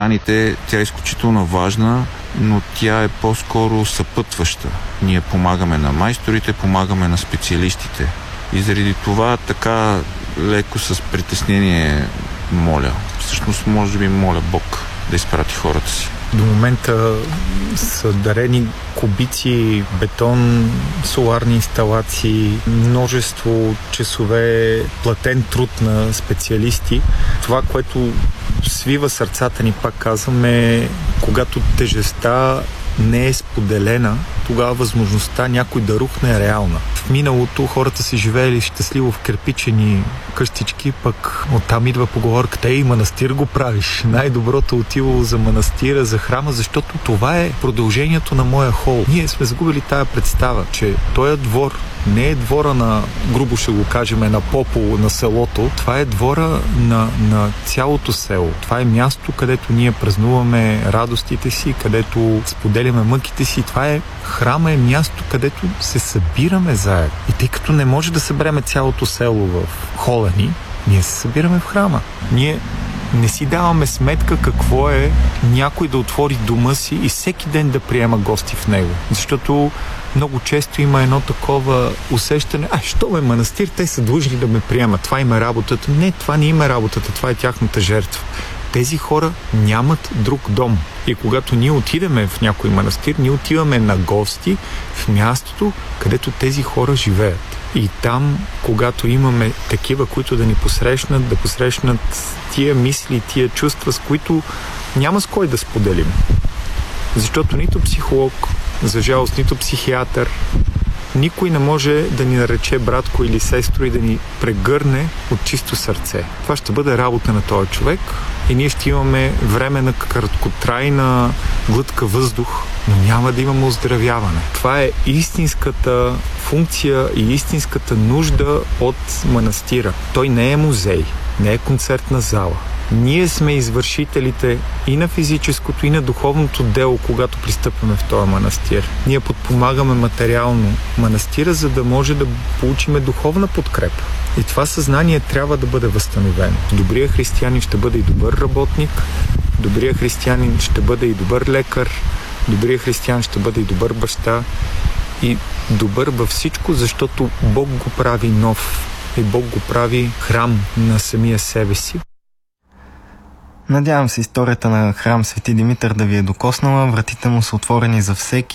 християните тя е изключително важна, но тя е по-скоро съпътваща. Ние помагаме на майсторите, помагаме на специалистите. И заради това така леко с притеснение моля. Всъщност, може би моля Бог да изпрати хората си. До момента са дарени кубици бетон, соларни инсталации, множество часове платен труд на специалисти. Това, което свива сърцата ни, пак казвам, е когато тежестта не е споделена, тогава възможността някой да рухне е реална. В миналото хората си живеели щастливо в кирпичени къщички, пък оттам идва поговорката: ей, манастир го правиш. Най-доброто отивало за манастира, за храма, защото това е продължението на моя хол. Ние сме загубили тая представа, че този двор не е двора на, грубо ще го кажем, на попол на селото. Това е двора на цялото село. Това е място, където ние празнуваме радостите си, където споделяме мъките си. Това е храма, е място, където се събираме заедно. И тъй като не може да събереме цялото село в хола ни, ние се събираме в храма. Ние не си даваме сметка какво е някой да отвори дома си и всеки ден да приема гости в него. Защото много често има едно такова усещане: що ме манастир, те са длъжни да ме приемат. Това им е работата. Не, това не им е работата, това е тяхната жертва. Тези хора нямат друг дом. И когато ние отидеме в някой манастир, ние отиваме на гости в мястото, където тези хора живеят. И там, когато имаме такива, които да ни посрещнат, да посрещнат тия мисли, тия чувства, с които няма с кой да споделим. Защото нито психолог, за жалост, нито психиатър, никой не може да ни нарече братко или сестро и да ни прегърне от чисто сърце. Това ще бъде работа на този човек и ние ще имаме време на краткотрайна глътка въздух, но няма да имаме оздравяване. Това е истинската функция и истинската нужда от манастира. Той не е музей, не е концертна зала. Ние сме извършителите и на физическото, и на духовното дело, когато пристъпваме в този манастир. Ние подпомагаме материално манастира, за да може да получиме духовна подкрепа. И това съзнание трябва да бъде възстановено. Добрият християнин ще бъде и добър работник, добрият християнин ще бъде и добър лекар, добрият християн ще бъде и добър баща и добър във всичко, защото Бог го прави нов и Бог го прави храм на самия себе си. Надявам се историята на храм Свети Димитър да ви е докоснала. Вратите му са отворени за всеки.